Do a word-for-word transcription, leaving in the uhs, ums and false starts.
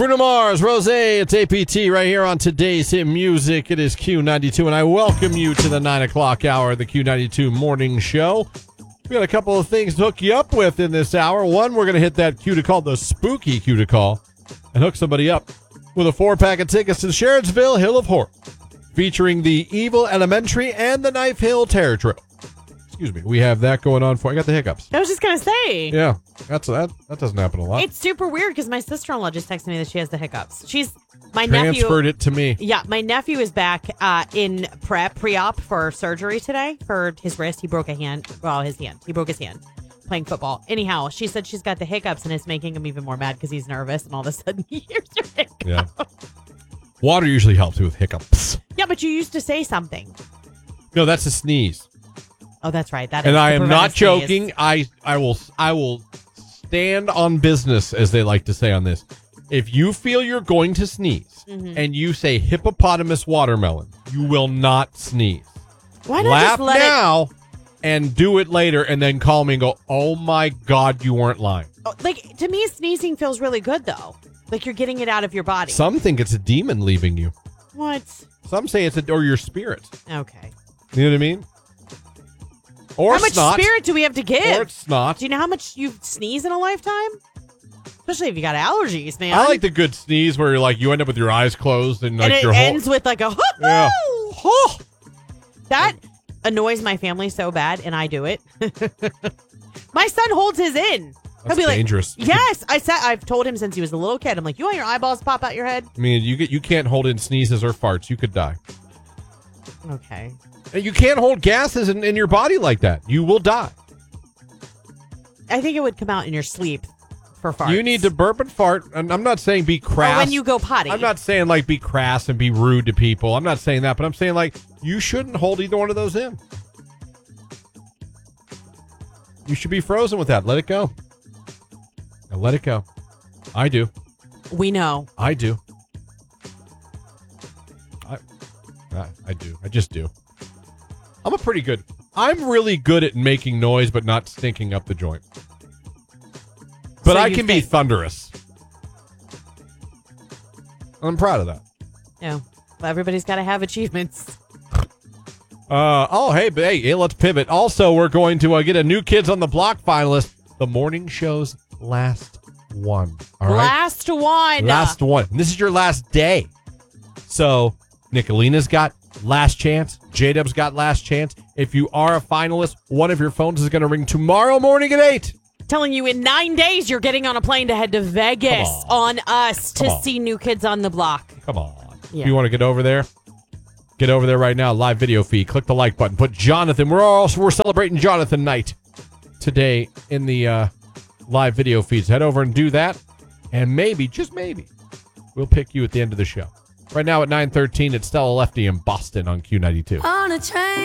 Bruno Mars, Rosé, it's A P T right here on Today's Hit Music. It is Q ninety-two, and I welcome you to the nine o'clock hour of the Q ninety-two Morning Show. We got a couple of things to hook you up with in this hour. One, we're going to hit that cue to call, the spooky cue to call, and hook somebody up with a four-pack of tickets to the Sherroddsville Hill of Horror, featuring the Evil Elementary and the Knife Hill Terror Trail. Excuse me. We have that going on for. I got the hiccups. I was just gonna say. Yeah, that's that. That doesn't happen a lot. It's super weird because my sister-in-law just texted me that she has the hiccups. She's my Transferred nephew. it to me. Yeah, my nephew is back uh, in prep pre-op for surgery today for his wrist. He broke a hand. Well, his hand. He broke his hand playing football. Anyhow, she said she's got the hiccups and it's making him even more mad because he's nervous and all of a sudden he hears her hiccups. Yeah. Water usually helps with hiccups. Yeah, but you used to say something. No, that's a sneeze. Oh, that's right. That and is I to am prevent not a sneeze. joking. I I will I will stand on business, as they like to say on this. If you feel you're going to sneeze Mm-hmm. and you say hippopotamus watermelon, you will not sneeze. Why not Laugh just let now and do it later, and then call me and go, "Oh my God, you weren't lying." it? Oh, like, to me, sneezing feels really good, though. Like you're getting it out of your body. Some think it's a demon leaving you. What? Some say it's a, or your spirit. Okay. You know what I mean? Or How much snot. spirit do we have to give? Or it's snot. Do you know how much you sneeze in a lifetime? Especially if you got allergies, man. I like the good sneeze where you're like you end up with your eyes closed and like and it your ends whole with like a hoo yeah. hoo. That annoys my family so bad, and I do it. My son holds his in. That's He'll be dangerous. like, "Yes, I said." I've told him since he was a little kid. I'm like, "You want your eyeballs to pop out your head?" I mean, you get you can't hold in sneezes or farts. You could die. Okay. And you can't hold gases in, in your body like that. You will die. I think it would come out in your sleep for farts. You need to burp and fart. And I'm not saying be Or crass. when you go potty. I'm not saying like be crass and be rude to people. I'm not saying that, but I'm saying like you shouldn't hold either one of those in. You should be frozen with that. Let it go. Now let it go. I do. We know. I do. I, I, I do. I just do. I'm a pretty good. I'm really good at making noise, but not stinking up the joint. But So I you can be think- thunderous. I'm proud of that. Yeah. Well, everybody's got to have achievements. Uh, oh, hey, but hey, hey, let's pivot. Also, we're going to uh, get a New Kids on the Block finalist, the morning show's last one. All right? Last one. Last one. And this is your last day. So, Nicolina's got last chance. J-Dub's got last chance. If you are a finalist, one of your phones is going to ring tomorrow morning at eight. Telling you in nine days you're getting on a plane to head to Vegas on. on us Come to on. see New Kids on the Block. Come on. Yeah. If you want to get over there, get over there right now. Live video feed. Click the like button. Put Jonathan. We're all we're celebrating Jonathan night today in the uh, live video feeds. Head over and do that, and maybe, just maybe, we'll pick you at the end of the show. Right now at nine thirteen, it's Stella Lefty in Boston on Q ninety-two. On a train.